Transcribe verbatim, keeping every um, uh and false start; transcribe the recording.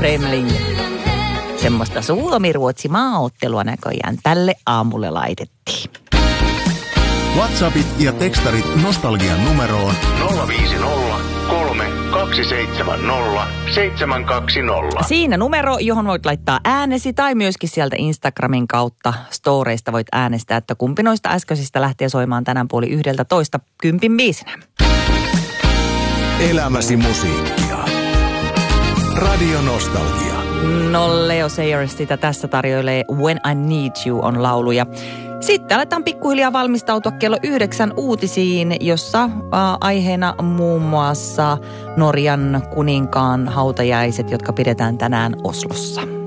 Fremling. Semmoista suomi-ruotsi maaottelua näköjään tälle aamulle laitettiin. WhatsAppit ja tekstarit nostalgian numeroon nolla viisi nolla kolme kaksi seitsemän nolla seitsemän kaksi nolla. Siinä numero, johon voit laittaa äänesi tai myöskin sieltä Instagramin kautta storeista voit äänestää, että kumpi noista äskeisistä lähtee soimaan tänään puoli yhdeltä toista kympin biisinä. Elämäsi musiikkia. Radio Nostalgia. No Leo Sayers sitä tässä tarjoilee When I Need You on lauluja. Sitten aletaan pikkuhiljaa valmistautua kello yhdeksän uutisiin, jossa äh, aiheena muun muassa Norjan kuninkaan hautajaiset, jotka pidetään tänään Oslossa.